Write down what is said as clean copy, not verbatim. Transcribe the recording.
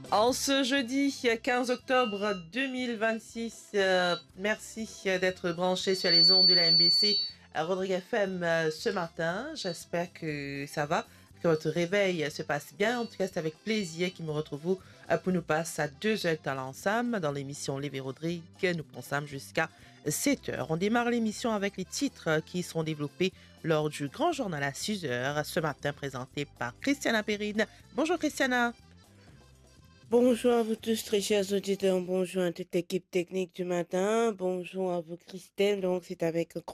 En ce jeudi 15 octobre 2026, merci d'être branché sur les ondes de la MBC à Rodrigue FM ce matin. J'espère que ça va, que votre réveil se passe bien. En tout cas, c'est avec plaisir qu'il me retrouve pour nous passer à 2 heures de temps l'ensemble dans l'émission Lévé Rodrigue. Nous pensons jusqu'à 7 heures. On démarre l'émission avec les titres qui seront développés lors du grand journal à 6 heures ce matin présenté par Christiana Perrine. Bonjour Christiana. Bonjour à vous tous, très chers auditeurs. Bonjour à toute l'équipe technique du matin. Bonjour à vous, Christelle. Donc, c'est avec